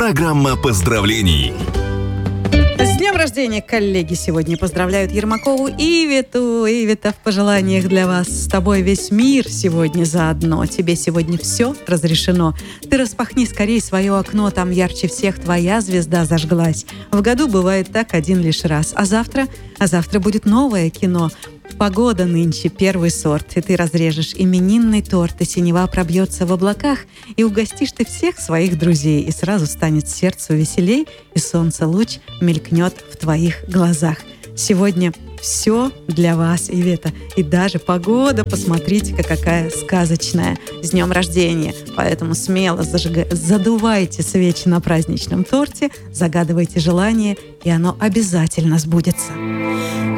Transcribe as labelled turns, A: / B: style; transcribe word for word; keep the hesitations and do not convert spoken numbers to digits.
A: Программа поздравлений.
B: С днем рождения, коллеги! Сегодня поздравляют Ермакову Ивету. Ивета, в пожеланиях для вас. С тобой весь мир сегодня заодно. Тебе сегодня все разрешено. Ты распахни скорее свое окно, там ярче всех твоя звезда зажглась. В году бывает так один лишь раз. А завтра? А завтра будет новое кино. Погода нынче первый сорт, и ты разрежешь именинный торт, и синева пробьется в облаках, и угостишь ты всех своих друзей, и сразу станет сердцу веселей, и солнце луч мелькнет в твоих глазах. Сегодня все для вас, Ивета, и даже погода, посмотрите-ка, какая сказочная. С днем рождения! Поэтому смело зажига... задувайте свечи на праздничном торте, загадывайте желание, и оно обязательно сбудется.